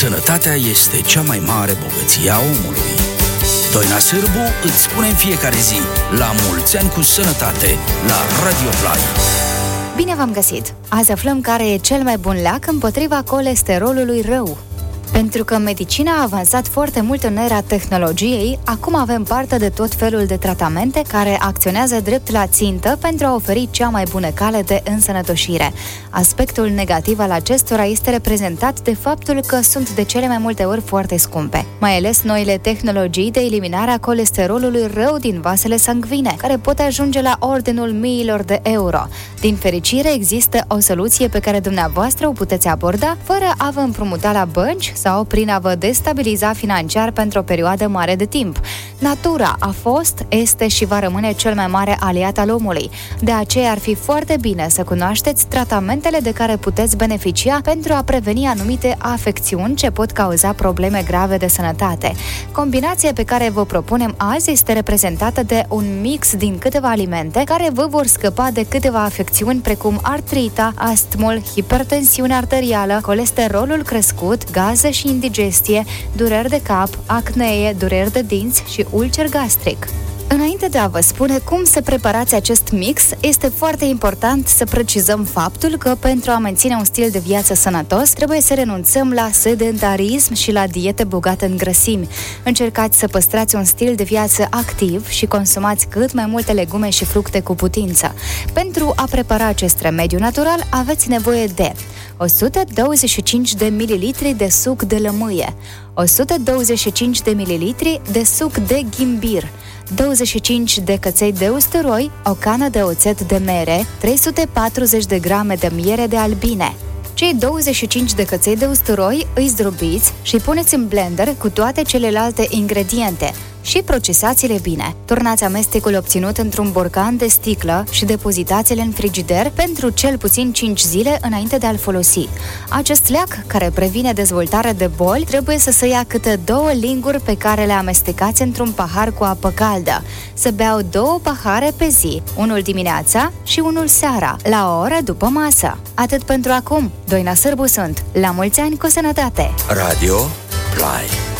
Sănătatea este cea mai mare bogăție a omului. Doina Sârbu îți spune în fiecare zi: la mulți ani cu sănătate, la Radio Fly. Bine v-am găsit! Azi aflăm care e cel mai bun leac împotriva colesterolului rău. Pentru că medicina a avansat foarte mult în era tehnologiei, acum avem parte de tot felul de tratamente care acționează drept la țintă pentru a oferi cea mai bună cale de însănătoșire. Aspectul negativ al acestora este reprezentat de faptul că sunt de cele mai multe ori foarte scumpe, mai ales noile tehnologii de eliminare a colesterolului rău din vasele sanguine, care pot ajunge la ordinul miilor de euro. Din fericire, există o soluție pe care dumneavoastră o puteți aborda fără a vă împrumuta la bănci sau prin a vă destabiliza financiar pentru o perioadă mare de timp. Natura a fost, este și va rămâne cel mai mare aliat al omului. De aceea ar fi foarte bine să cunoașteți tratamentele de care puteți beneficia pentru a preveni anumite afecțiuni ce pot cauza probleme grave de sănătate. Combinația pe care vă propunem azi este reprezentată de un mix din câteva alimente care vă vor scăpa de câteva afecțiuni precum artrita, astmul, hipertensiune arterială, colesterolul crescut, gaze și indigestie, dureri de cap, acnee, dureri de dinți și ulcer gastric. Înainte de a vă spune cum să preparați acest mix, este foarte important să precizăm faptul că pentru a menține un stil de viață sănătos, trebuie să renunțăm la sedentarism și la diete bogate în grăsimi. Încercați să păstrați un stil de viață activ și consumați cât mai multe legume și fructe cu putință. Pentru a prepara acest remediu natural, aveți nevoie de 125 de mililitri de suc de lămâie, 125 de mililitri de suc de ghimbir, 25 de căței de usturoi, o cană de oțet de mere, 340 de grame de miere de albine. Cei 25 de căței de usturoi îi zdrobiți și puneți în blender cu toate celelalte ingrediente și procesați-le bine. Turnați amestecul obținut într-un borcan de sticlă și depozitați-l în frigider pentru cel puțin 5 zile înainte de a-l folosi. Acest leac, care previne dezvoltarea de boli, trebuie să se ia câte 2 linguri pe care le amestecați într-un pahar cu apă caldă. Să beau 2 pahare pe zi, unul dimineața și unul seara, la o oră după masă. Atât pentru acum. Doina Sârbu sunt. La mulți ani cu sănătate! Radio Fly.